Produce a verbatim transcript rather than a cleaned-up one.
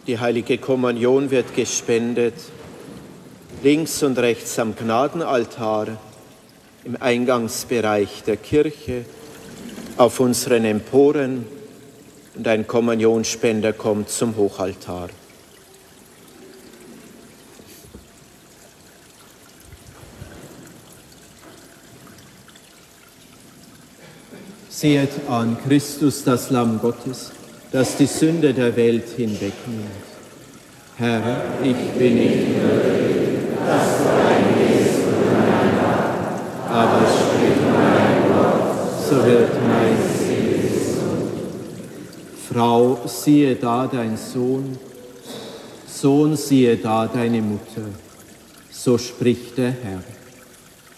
Die heilige Kommunion wird gespendet, links und rechts am Gnadenaltar, im Eingangsbereich der Kirche, auf unseren Emporen, und ein Kommunionspender kommt zum Hochaltar. Sehet an Christus, das Lamm Gottes, das die Sünde der Welt hinwegnimmt. Herr, ich bin nicht würdig, dass du eingehst unter mein Dach, aber sprich nur ein Wort, so wird mein Seele gesund. Frau, siehe da dein Sohn, Sohn, siehe da deine Mutter, so spricht der Herr.